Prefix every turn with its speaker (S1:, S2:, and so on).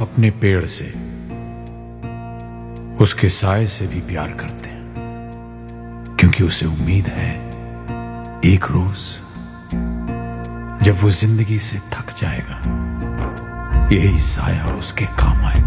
S1: अपने पेड़ से, उसके साए से भी प्यार करते हैं, क्योंकि उसे उम्मीद है एक रोज जब वो जिंदगी से थक जाएगा, यही साया उसके काम आएगा।